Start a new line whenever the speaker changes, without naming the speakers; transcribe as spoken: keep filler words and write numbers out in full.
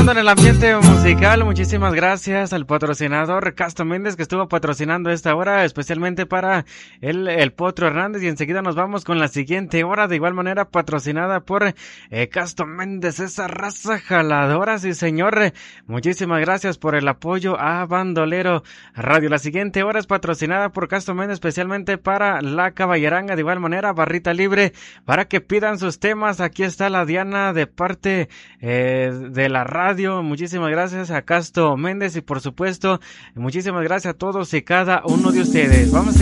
En el ambiente musical, muchísimas gracias al patrocinador Castro Méndez que estuvo patrocinando esta hora, especialmente para el, el Potro Hernández, y enseguida nos vamos con la siguiente hora, de igual manera patrocinada por eh, Castro Méndez, esa raza jaladora, sí señor. Muchísimas gracias por el apoyo a Bandolero Radio. La siguiente hora es patrocinada por Castro Méndez, especialmente para La Caballeranga, de igual manera barrita libre para que pidan sus temas. Aquí está la Diana de parte eh, de la radio. Muchísimas gracias a Castro Méndez y por supuesto muchísimas gracias a todos y cada uno de ustedes. Vamos a